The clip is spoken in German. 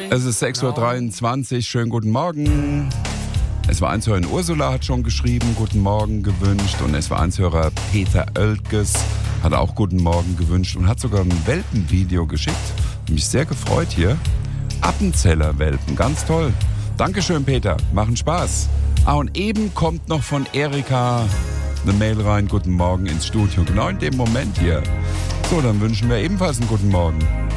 Es ist 6.23 Uhr, schönen guten Morgen. SW1-Hörerin Ursula hat schon geschrieben, guten Morgen gewünscht. Und SW1-Hörer Peter Oeltges hat auch guten Morgen gewünscht und hat sogar ein Welpenvideo geschickt. Mich sehr gefreut hier. Appenzeller Welpen, ganz toll. Dankeschön, Peter, machen Spaß. Und eben kommt noch von Erika eine Mail rein, guten Morgen ins Studio. Genau in dem Moment hier. So, dann wünschen wir ebenfalls einen guten Morgen.